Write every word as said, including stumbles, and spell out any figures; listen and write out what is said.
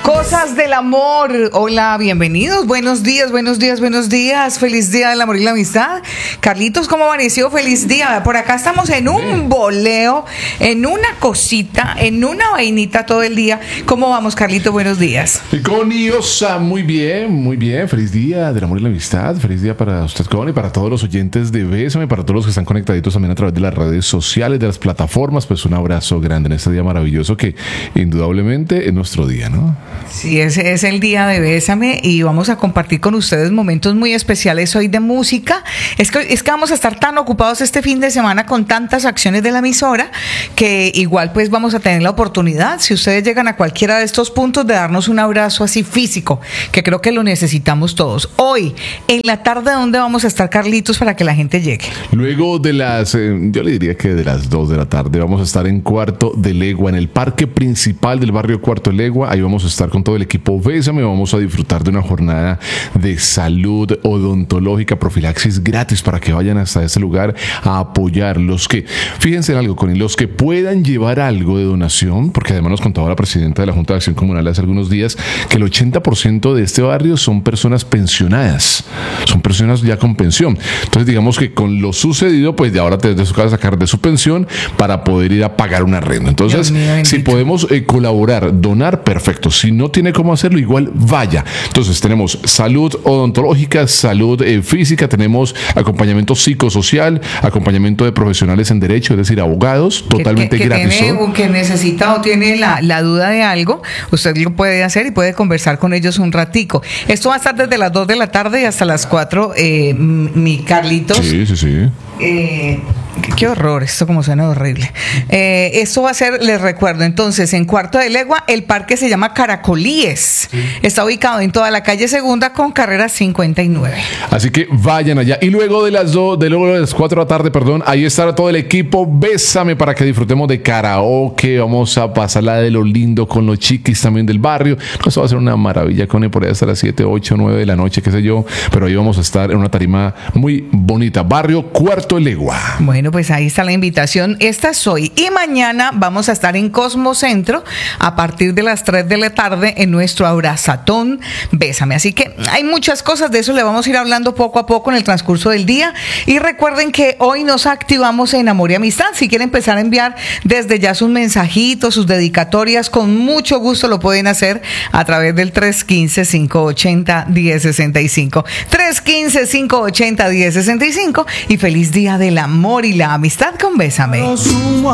Cosas del amor. Hola, bienvenidos. Buenos días, buenos días, buenos días. Feliz día del amor y la amistad. Carlitos, ¿cómo amaneció? Feliz día. Por acá estamos en un boleo, en una cosita, en una vainita todo el día. ¿Cómo vamos, Carlitos? Buenos días. Connie Osa, muy bien, muy bien. Feliz día del amor y la amistad. Feliz día para usted, Connie, para todos los oyentes de Bésame, para todos los que están conectaditos también a través de las redes sociales, de las plataformas. Pues un abrazo grande en este día maravilloso que indudablemente es nuestro día, ¿no? Sí, ese es el día de Bésame y vamos a compartir con ustedes momentos muy especiales hoy de música. Es que, es que vamos a estar tan ocupados este fin de semana con tantas acciones de la emisora que igual pues vamos a tener la oportunidad, si ustedes llegan a cualquiera de estos puntos, de darnos un abrazo así físico, que creo que lo necesitamos todos. Hoy, en la tarde, ¿dónde vamos a estar, Carlitos, para que la gente llegue? Luego de las, eh, yo le diría que de las dos de la tarde, vamos a estar en Cuarto de Legua, en el parque principal del barrio Cuarto de Legua. Ahí vamos a estar con todo el equipo Bésame. Vamos a disfrutar de una jornada de salud odontológica, profilaxis gratis para que vayan hasta ese lugar a apoyar. Los que, fíjense en algo, con los que puedan llevar algo de donación, porque además nos contaba la presidenta de la Junta de Acción Comunal hace algunos días que el ochenta por ciento de este barrio son personas pensionadas, son personas ya con pensión. Entonces digamos que con lo sucedido, pues de ahora te de su casa sacar de su pensión para poder ir a pagar una renta. Entonces, si podemos eh, colaborar, donar, perfecto. Si no tiene cómo hacerlo, igual vaya. Entonces tenemos salud odontológica, salud eh, física, tenemos acompañamiento psicosocial, acompañamiento de profesionales en derecho, es decir, abogados, totalmente que, que, que gratis. Tiene, que necesita o tiene la, la duda de algo, usted lo puede hacer y puede conversar con ellos un ratico. Esto va a estar desde las dos de la tarde hasta las cuatro, eh, mi Carlitos. Sí, sí, sí. Eh, qué horror, esto como suena horrible. Eh, esto va a ser, les recuerdo, entonces, en Cuarto de Legua, el parque se llama Caracolíes. Sí. Está ubicado en toda la calle Segunda con carrera cincuenta y nueve. Así que vayan allá. Y luego de las dos, de luego de las cuatro de la tarde, perdón, ahí estará todo el equipo Bésame para que disfrutemos de karaoke. Vamos a pasarla de lo lindo con los chiquis también del barrio. Eso va a ser una maravilla, con por ahí hasta las siete, ocho, nueve de la noche, qué sé yo. Pero ahí vamos a estar en una tarima muy bonita. Barrio Cuarto de Legua. Bueno, pues ahí está la invitación. Esta es hoy. Y mañana vamos a estar en Cosmocentro a partir de las tres de la tarde en nuestro abrazatón Bésame. Así que hay muchas cosas, de eso le vamos a ir hablando poco a poco en el transcurso del día. Y recuerden que hoy nos activamos en Amor y Amistad. Si quieren empezar a enviar desde ya sus mensajitos, sus dedicatorias, con mucho gusto lo pueden hacer a través del tres uno cinco, cinco ocho cero, uno cero seis cinco. tres uno cinco, cinco ocho cero, uno cero seis cinco. Y feliz día del amor y la amistad con Bésame.